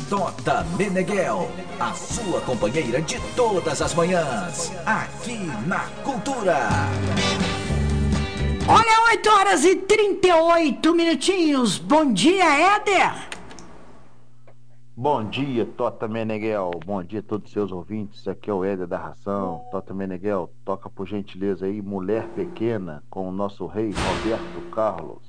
Tota Meneghel, a sua companheira de todas as manhãs, aqui na Cultura. Olha, 8 horas e 38 minutinhos. Bom dia, Éder. Bom dia, Tota Meneghel. Bom dia a todos os seus ouvintes. Aqui é o Éder da Ração. Tota Meneghel, toca por gentileza aí Mulher Pequena com o nosso rei Roberto Carlos.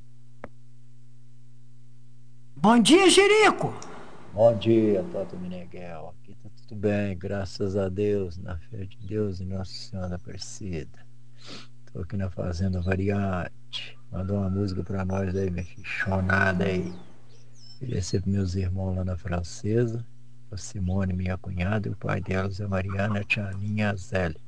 Bom dia, Jerico. Bom dia, Tota Meneghel. Aqui tá tudo bem, graças a Deus, na fé de Deus e Nossa Senhora Aparecida. Tô aqui na Fazenda Variante. Mandou uma música pra nós aí, minha fichonada aí. Oferecer pros meus irmãos lá na Francesa, a Simone, minha cunhada, e o pai delas, a Mariana, a tia Aninha e a Zélia.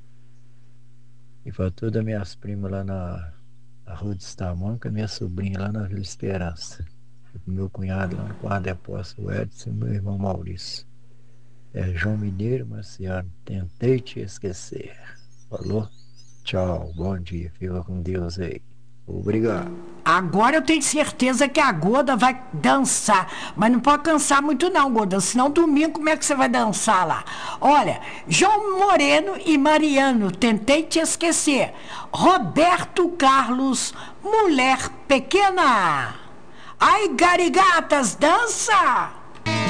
E pra todas as minhas primas lá na Rua de Estamanca, minha sobrinha lá na Vila Esperança. Meu cunhado lá no Quarto Depósito, o Edson, e meu irmão Maurício. É João Mineiro, Marciano. Tentei te esquecer. Falou? Tchau, bom dia. Fica com Deus aí. Obrigado. Agora eu tenho certeza que a Goda vai dançar. Mas não pode cansar muito não, Goda. Senão domingo como é que você vai dançar lá? Olha, João Moreno e Mariano, tentei te esquecer. Roberto Carlos, Mulher Pequena. Ai, garigatas, dança!